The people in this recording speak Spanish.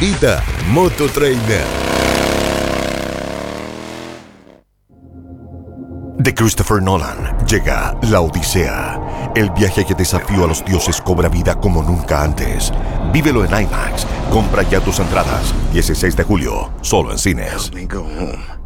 Vida Mototrainer. De Christopher Nolan llega La Odisea. El viaje que desafió a los dioses cobra vida como nunca antes. Vívelo en IMAX. Compra ya tus entradas. 16 de julio, solo en cines. Help me go home.